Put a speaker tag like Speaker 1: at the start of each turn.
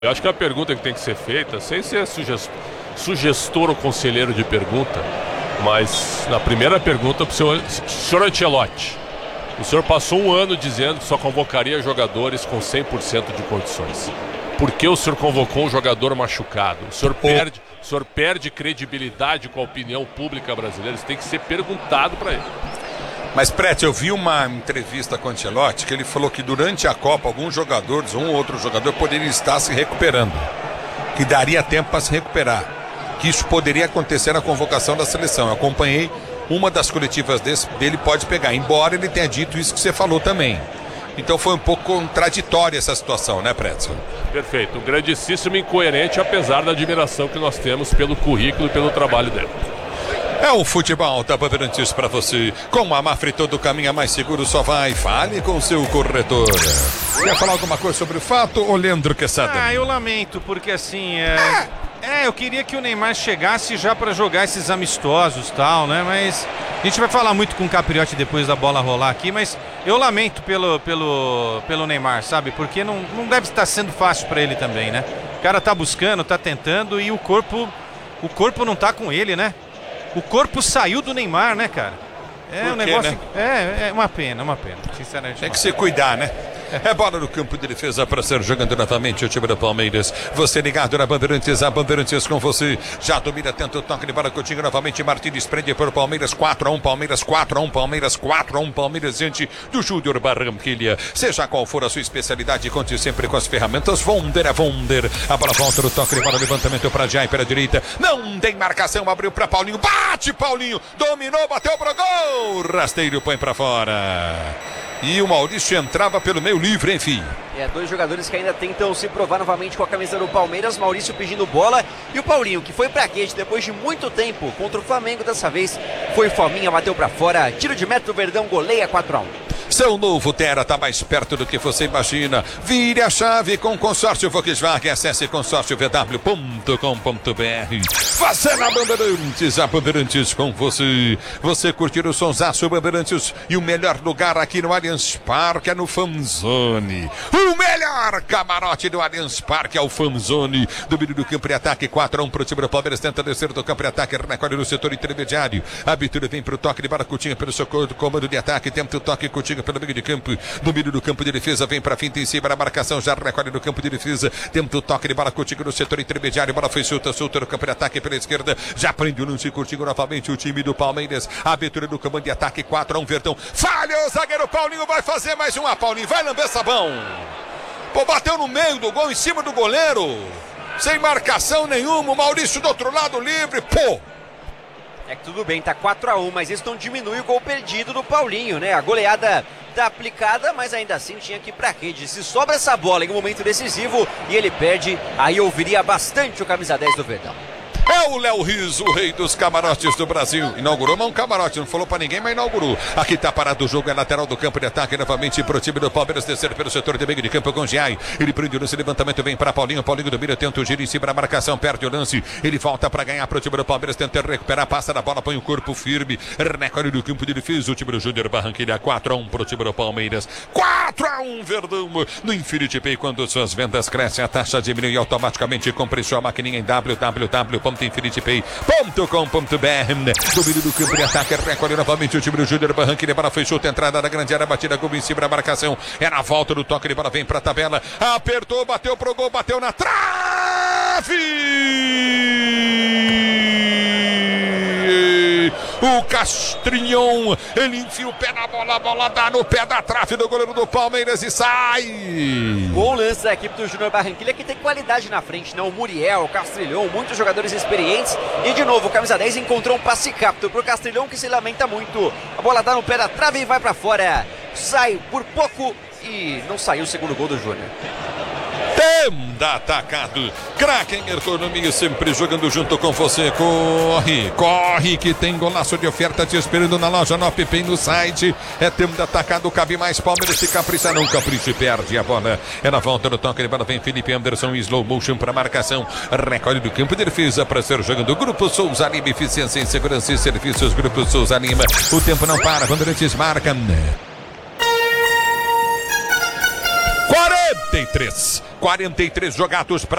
Speaker 1: Eu acho que a pergunta que tem que ser feita, sem ser sugestor ou conselheiro de pergunta, mas na primeira pergunta para o senhor Ancelotti, o senhor passou um ano dizendo que só convocaria jogadores com 100% de condições. Por que o senhor convocou um jogador machucado? O senhor perde credibilidade com a opinião pública brasileira. Isso tem que ser perguntado para ele.
Speaker 2: Mas, Prete, eu vi uma entrevista com o Ancelotti que ele falou que durante a Copa alguns jogadores, um ou outro jogador, poderia estar se recuperando, que daria tempo para se recuperar, que isso poderia acontecer na convocação da seleção. Eu acompanhei uma das coletivas dele, pode pegar, embora ele tenha dito isso que você falou também. Então foi um pouco contraditória essa situação, né, Pretzel?
Speaker 1: Perfeito, um grandíssimo incoerente, apesar da admiração que nós temos pelo currículo e pelo trabalho dele.
Speaker 2: É o futebol da Bandeirantes para você. Com a Mafre todo caminho mais seguro, só vai. Fale com seu corretor. Quer falar alguma coisa sobre o fato, ô Leandro Quesada?
Speaker 3: Eu lamento, porque assim, eu queria que o Neymar chegasse já para jogar esses amistosos e tal, né? Mas a gente vai falar muito com o Capriotti depois da bola rolar aqui, mas eu lamento pelo Neymar, sabe? Porque não deve estar sendo fácil para ele também, né? O cara tá buscando, tá tentando e o corpo não tá com ele, né? O corpo saiu do Neymar, né, cara? Um negócio. Né? É uma pena, sinceramente.
Speaker 2: Tem que se cuidar, né? É bola no campo de defesa para ser jogando novamente o time do Palmeiras. Você ligado na Bandeirantes, a Bandeirantes com você. Já domina, tenta o toque de bola, Coutinho novamente. Martins prende por Palmeiras, 4-1, Palmeiras 4-1, Palmeiras 4-1, Palmeiras diante do Júnior Barranquilla. Seja qual for a sua especialidade, conte sempre com as ferramentas Wonder é Wonder. A bola volta no toque de bola, levantamento para Jai, pela direita. Não tem marcação, abriu para Paulinho. Bate, Paulinho, dominou, bateu pro gol. Rasteiro põe para fora. E o Maurício entrava pelo meio livre, enfim.
Speaker 4: Dois jogadores que ainda tentam se provar novamente com a camisa do Palmeiras. Maurício pedindo bola e o Paulinho, que foi pra quente depois de muito tempo contra o Flamengo. Dessa vez foi Fominha, bateu pra fora. Tiro de meta do Verdão, goleia 4-1.
Speaker 2: Seu novo Terra está mais perto do que você imagina. Vire a chave com consórcio Volkswagen. Acesse consórciovw.com.br. Fazendo a Bandeirantes, a Bandeirantes com você. Você curtir o sonsaço Bandeirantes e o melhor lugar aqui no Allianz Parque é no Fanzone. O melhor camarote do Allianz Parque é o Fanzone. Domínio do campo de ataque, 4-1 para o time do Palmeiras. Tenta descer do campo de ataque, recolhe no setor intermediário. A abertura vem para o toque de bola, Coutinho pelo socorro do comando de ataque. Tenta o toque, Coutinho pelo meio de campo. Domínio do campo de defesa, vem para a finta em cima da marcação. Já recolhe no campo de defesa. Tenta o toque de bola, Coutinho no setor intermediário. Bola foi solta no campo de ataque pela esquerda. Já prende o lance, Coutinho novamente. O time do Palmeiras. A abertura do comando de ataque, 4-1, Verdão. Falha o zagueiro, Paulinho vai fazer mais uma. Paulinho vai lamber sabão. Pô, bateu no meio do gol, em cima do goleiro. Sem marcação nenhuma. O Maurício do outro lado livre. Pô.
Speaker 4: É que tudo bem, tá 4-1, mas isso não diminui o gol perdido do Paulinho, né? A goleada tá aplicada, mas ainda assim tinha que ir pra rede. Se sobra essa bola em um momento decisivo e ele perde, aí eu ouviria bastante o camisa 10 do Verdão.
Speaker 2: É o Léo Riso, o rei dos camarotes do Brasil. Inaugurou, mas um camarote, não falou pra ninguém, mas inaugurou. Aqui tá parado o jogo, é lateral do campo de ataque novamente pro time do Palmeiras, descer pelo setor de meio de campo com Giai. Ele prende o lance, levantamento vem pra Paulinho. Paulinho domina, tenta o giro em cima da marcação, perde o lance. Ele volta pra ganhar pro time do Palmeiras, tenta recuperar, passa da bola, põe o corpo firme. Recolhe do campo de defesa, o time do Júnior Barranquilla, 4-1 pro time do Palmeiras. 4-1, Verdão. No Infinity Pay, quando suas vendas crescem, a taxa diminui automaticamente. Compre sua maquininha em www.infinitypay.com.br. Domínio do campo de ataque, recolhe novamente o time do Júnior Barranquilla. Bola foi chuta, entrada da grande área, batida, gol em cima da marcação. É na volta do toque de bola, vem pra tabela. Apertou, bateu pro gol, bateu na trave! O Castrinhão, ele enfia o pé na bola, a bola dá no pé da trave do goleiro do Palmeiras e sai.
Speaker 4: Bom lance da equipe do Júnior Barranquilla, que tem qualidade na frente, né? O Muriel, o Castrilhão, muitos jogadores experientes. E de novo, o camisa 10 encontrou um passe rápido pro Castrilhão, que se lamenta muito. A bola dá no pé da trave e vai pra fora. Sai por pouco e não saiu o segundo gol do Júnior.
Speaker 2: Tenda atacado, Kraken Economia sempre jogando junto com você. Corre que tem golaço de oferta te esperando na loja, no app e no site. É Tenda atacado, cabe mais. Palmeiras se capricha, não capricha e perde a bola. É na volta do toque de bola, vem Felipe Anderson em slow motion para marcação. Recolhe do campo de defesa para ser jogando. Grupo Souza Lima, eficiência em segurança e serviços. Grupo Souza Lima, o tempo não para, Bandeirantes marca 43. 43 jogados para